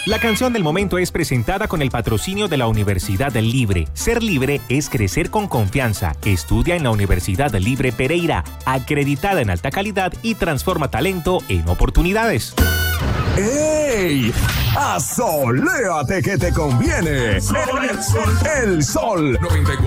La canción del momento es presentada con el patrocinio de la Universidad Libre. Ser libre es crecer con confianza. Estudia en la Universidad Libre Pereira, acreditada en alta calidad y transforma talento en oportunidades. ¡Ey! ¡Asoléate que te conviene! El sol 94.1